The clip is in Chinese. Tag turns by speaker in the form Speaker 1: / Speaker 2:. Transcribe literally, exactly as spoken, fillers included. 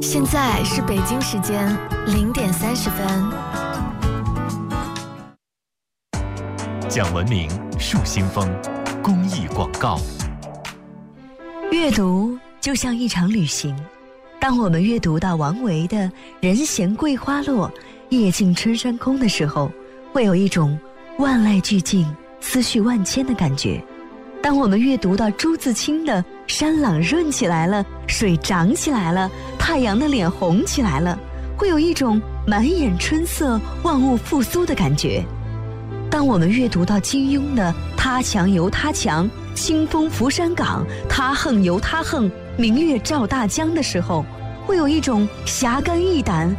Speaker 1: 现在是北京时间零点三十分。
Speaker 2: 讲文明树新风公益广告。
Speaker 3: 阅读就像一场旅行，当我们阅读到王维的人闲桂花落，夜静春山空的时候，会有一种万籁俱静思绪万千的感觉。当我们阅读到朱自清的山朗润起来了，水涨起来了，太阳的脸红起来了，会有一种满眼春色万物复苏的感觉。当我们阅读到金庸的他强由他强，清风拂山岗，他横由他横，明月照大江的时候，会有一种侠肝义胆